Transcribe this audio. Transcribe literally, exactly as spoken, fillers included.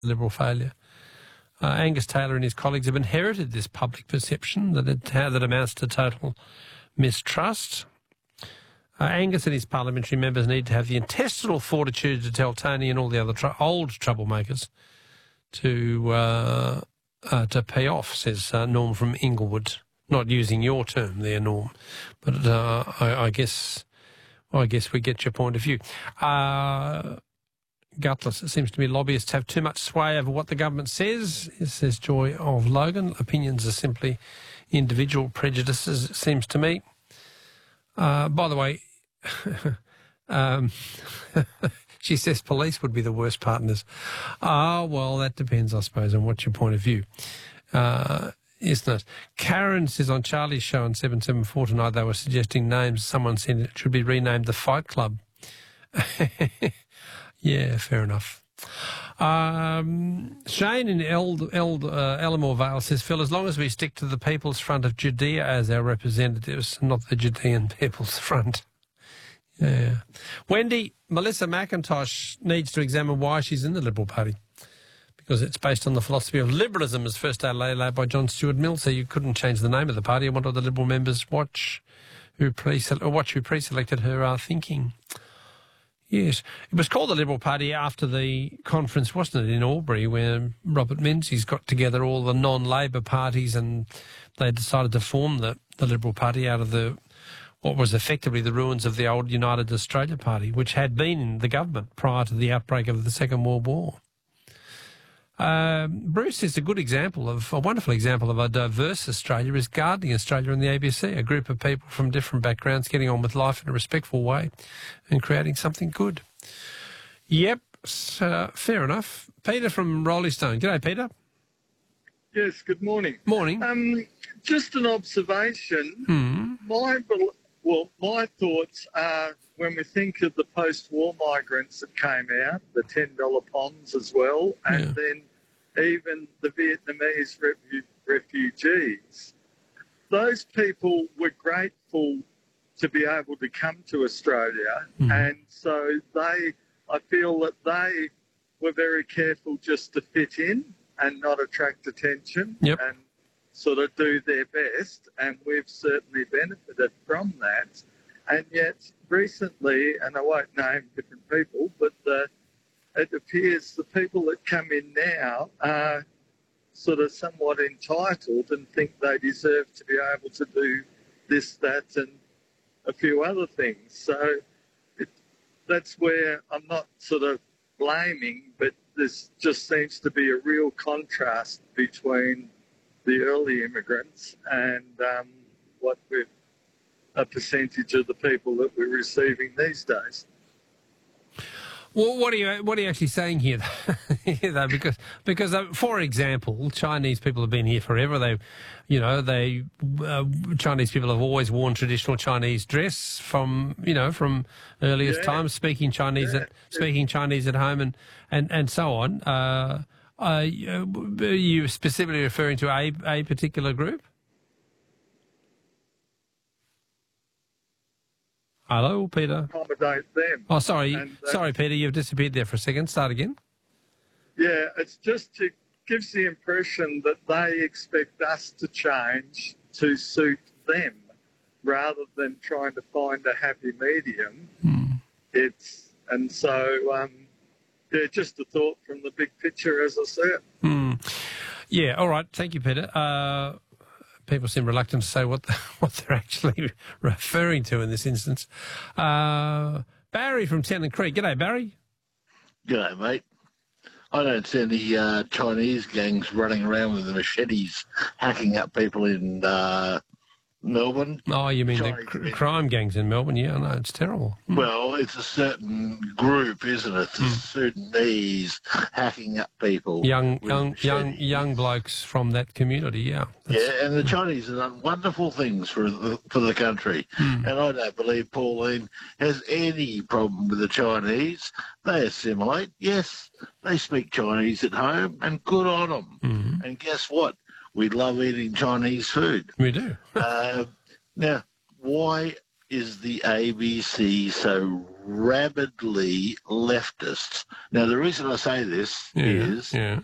Liberal failure. Uh, Angus Taylor and his colleagues have inherited this public perception that it that amounts to total mistrust. Uh, Angus and his parliamentary members need to have the intestinal fortitude to tell Tony and all the other tr- old troublemakers to uh, uh, to pay off, says uh, Norm from Inglewood. Not using your term there, Norm, but uh, I, I guess I guess we get your point of view. Uh, Gutless, it seems to me lobbyists have too much sway over what the government says, says Joy of Logan. Opinions are simply individual prejudices, it seems to me. Uh, by the way, um, she says police would be the worst partners. Ah, well, that depends, I suppose, on what's your point of view, uh, isn't it? Karen says on Charlie's show on seven seven four tonight they were suggesting names. Someone said it should be renamed the Fight Club. Yeah, fair enough. Um, Shane in Eld, Eld, uh, Elmore Vale says, Phil, as long as we stick to the People's Front of Judea as our representatives, not the Judean People's Front. Yeah. Wendy, Melissa McIntosh needs to examine why she's in the Liberal Party, because it's based on the philosophy of liberalism as first outlaid by John Stuart Mill, so you couldn't change the name of the party. I want all the Liberal members watch who, pre- or watch who pre-selected her uh, thinking. Yes. It was called the Liberal Party after the conference, wasn't it, in Albury, where Robert Menzies got together all the non-Labor parties and they decided to form the, the Liberal Party out of the what was effectively the ruins of the old United Australia Party, which had been in the government prior to the outbreak of the Second World War. Um, Bruce is a good example of, a wonderful example of a diverse Australia is Gardening Australia and the A B C, a group of people from different backgrounds getting on with life in a respectful way and creating something good. Yep, so, fair enough. Peter from Rolling Stone. G'day, Peter. Yes, good morning. Morning. Um, just an observation. Hmm. My, bel- well, my thoughts are when we think of the post-war migrants that came out, the ten dollar ponds as well, and Yeah. then even the Vietnamese refu- refugees, those people were grateful to be able to come to Australia, Mm. and so they, I feel that they were very careful just to fit in and not attract attention Yep. and sort of do their best, and we've certainly benefited from that. And yet recently, and I won't name different people, but the, it appears the people that come in now are sort of somewhat entitled and think they deserve to be able to do this, that and a few other things. So it, that's where I'm not sort of blaming, but this just seems to be a real contrast between the early immigrants and um, what we've, a percentage of the people that we're receiving these days. Well, what are you what are you actually saying here, though? Because because uh, for example, Chinese people have been here forever. They, you know, they uh, Chinese people have always worn traditional Chinese dress from you know from earliest Yeah. times, speaking Chinese Yeah. at speaking Chinese at home and and, and so on. Uh, uh, are you specifically referring to a a particular group? Hello, Peter. Accommodate them. Oh, sorry, And, uh, sorry, Peter. You've disappeared there for a second. Start again. Yeah, it's just to, gives the impression that they expect us to change to suit them rather than trying to find a happy medium. Hmm. It's and so um, yeah, just a thought from the big picture as I see it. Hmm. Yeah. All right. Thank you, Peter. Uh, people seem reluctant to say what the, what they're actually referring to in this instance. Uh, Barry from Tennant Creek. G'day, Barry. G'day, mate. I don't see any uh, Chinese gangs running around with machetes hacking up people in uh, Melbourne. Oh, you mean Chinese the cr- men. crime gangs in Melbourne? Yeah, no, it's terrible. Hmm. Well, it's a certain group, isn't it? It's a Sudanese hacking up people. Young, with young, young, machetes. young blokes from that community. Yeah. That's- Yeah, and the Chinese have done wonderful things for the, for the country. Hmm. And I don't believe Pauline has any problem with the Chinese. They assimilate. Yes, they speak Chinese at home, and good on them. Mhm. And guess what? We love eating Chinese food. We do. uh, now, why is the A B C so rabidly leftist? Now, the reason I say this Yeah, is yeah.